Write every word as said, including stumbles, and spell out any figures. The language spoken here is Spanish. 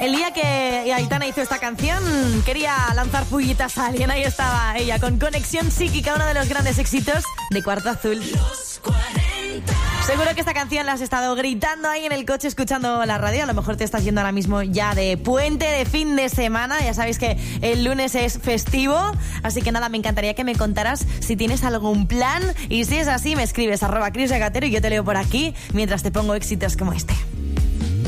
El día que Aitana hizo esta canción, quería lanzar pullitas a alguien. Ahí estaba ella, con Conexión Psíquica, uno de los grandes éxitos de Cuarto Azul. Los cuarenta. Seguro que esta canción la has estado gritando ahí en el coche escuchando la radio. A lo mejor te estás yendo ahora mismo ya de puente, de fin de semana. Ya sabéis que el lunes es festivo. Así que nada, me encantaría que me contaras si tienes algún plan. Y si es así, me escribes arroba Cris Regatero y yo te leo por aquí mientras te pongo éxitos como este.